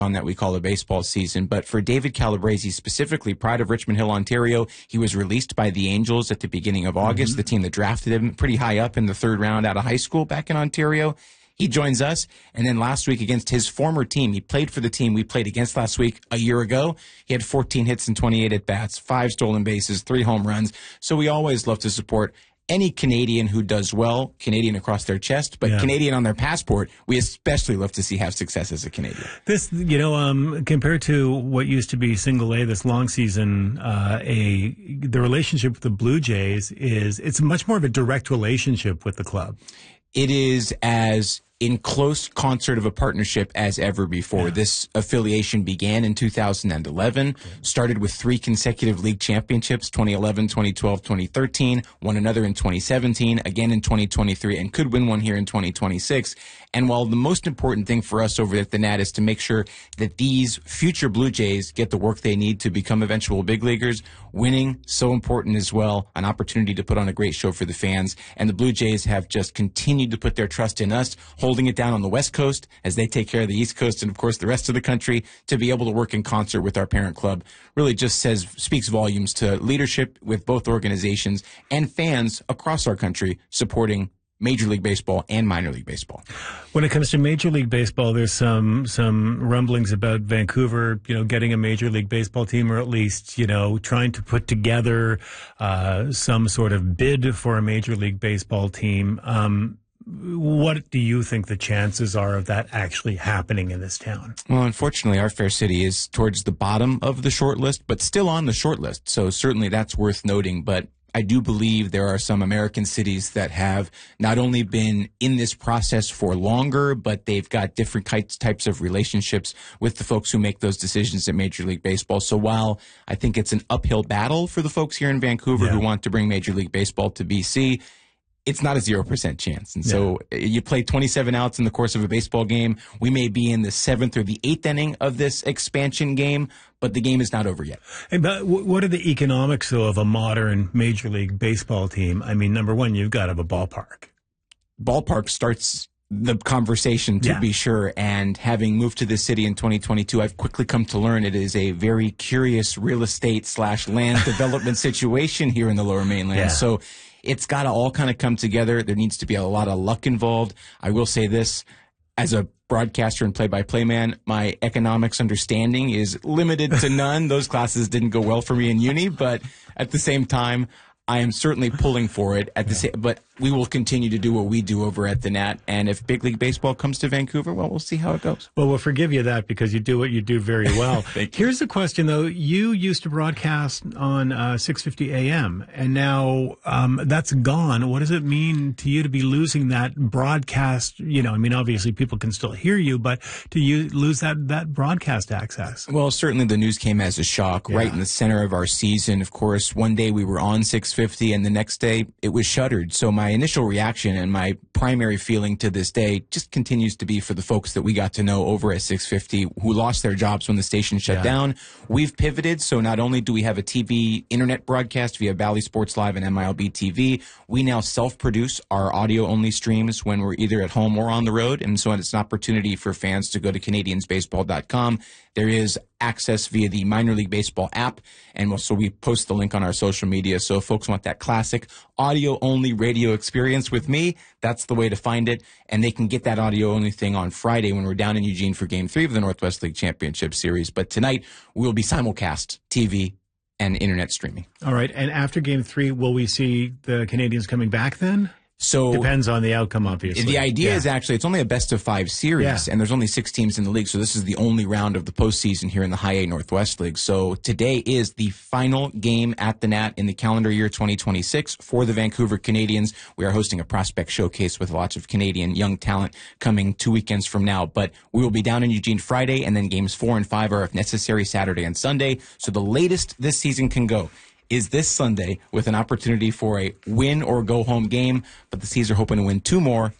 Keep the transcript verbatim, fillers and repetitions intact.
on that we call a baseball season. But for David Calabrese, specifically pride of Richmond Hill, Ontario, he was released by the Angels at the beginning of August, mm-hmm. the team that drafted him pretty high up in the third round out of high school back in Ontario. He joins us, and then last week against his former team, he played for the team we played against last week a year ago. He had fourteen hits and twenty-eight at-bats, five stolen bases, three home runs. So we always love to support any Canadian who does well, Canadian across their chest, but yeah. Canadian on their passport. We especially love to see have success as a Canadian. This, you know, um, compared to what used to be single A this long season, uh, a the relationship with the Blue Jays is it's much more of a direct relationship with the club. It is as in close concert of a partnership as ever before. Yeah. This affiliation began in two thousand eleven, started with three consecutive league championships, twenty eleven, twenty twelve, twenty thirteen, won another in twenty seventeen, again in twenty twenty-three, and could win one here in twenty twenty-six. And while the most important thing for us over at the Nat is to make sure that these future Blue Jays get the work they need to become eventual big leaguers, winning so important as well, an opportunity to put on a great show for the fans. And the Blue Jays have just continued to put their trust in us, holding it down on the West Coast as they take care of the East Coast and, of course, the rest of the country. To be able to work in concert with our parent club really just says speaks volumes to leadership with both organizations and fans across our country supporting Major League Baseball and minor league baseball. When it comes to Major League Baseball, there's some some rumblings about Vancouver, you know, getting a Major League Baseball team, or at least, you know, trying to put together uh, some sort of bid for a Major League Baseball team. Um, what do you think the chances are of that actually happening in this town? Well, unfortunately, our fair city is towards the bottom of the short list, but still on the short list. So certainly that's worth noting. But I do believe there are some American cities that have not only been in this process for longer, but they've got different types of relationships with the folks who make those decisions at Major League Baseball. So while I think it's an uphill battle for the folks here in Vancouver yeah. who want to bring Major League Baseball to B C, it's not a zero percent chance. And so yeah. you play twenty-seven outs in the course of a baseball game. We may be in the seventh or the eighth inning of this expansion game, but the game is not over yet. Hey, but what are the economics, though, of a modern Major League Baseball team? I mean, number one, you've got to have a ballpark. Ballpark starts the conversation, to yeah. be sure. And having moved to this city in twenty twenty-two, I've quickly come to learn it is a very curious real estate slash land development situation here in the Lower Mainland. Yeah. So it's got to all kind of come together. There needs to be a lot of luck involved. I will say this, as a broadcaster and play-by-play man, my economics understanding is limited to none. Those classes didn't go well for me in uni, but at the same time, I am certainly pulling for it. At the yeah. sa- but we will continue to do what we do over at the Nat. And if big league baseball comes to Vancouver, well, we'll see how it goes. Well, we'll forgive you that because you do what you do very well. Here's the question, though. You used to broadcast on uh, six fifty A M, and now um, that's gone. What does it mean to you to be losing that broadcast? You know, I mean, obviously people can still hear you, but to you lose that, that broadcast access? Well, certainly the news came as a shock yeah. right in the center of our season. Of course, one day we were on six fifty, and the next day it was shuttered. So my initial reaction and my primary feeling to this day just continues to be for the folks that we got to know over at six fifty who lost their jobs when the station shut yeah. down. We've pivoted, so not only do we have a T V internet broadcast via Bally Sports Live and M I L B T V, we now self-produce our audio-only streams when we're either at home or on the road, and so it's an opportunity for fans to go to Canadians Baseball dot com. There is access via the Minor League Baseball app, and so we post the link on our social media. So if folks want that classic audio-only radio experience with me, that's the way to find it. And they can get that audio-only thing on Friday when we're down in Eugene for Game three of the Northwest League Championship Series. But tonight, we'll be simulcast T V and internet streaming. All right. And after Game three, will we see the Canadians coming back then? So depends on the outcome, obviously. The idea yeah. is actually it's only a best of five series, yeah. and there's only six teams in the league. So this is the only round of the postseason here in the High A Northwest League. So today is the final game at the Nat in the calendar year twenty twenty-six for the Vancouver Canadians. We are hosting a prospect showcase with lots of Canadian young talent coming two weekends from now. But we will be down in Eugene Friday, and then games four and five are, if necessary, Saturday and Sunday. So the latest this season can go is this Sunday with an opportunity for a win or go home game. But the Seas are hoping to win two more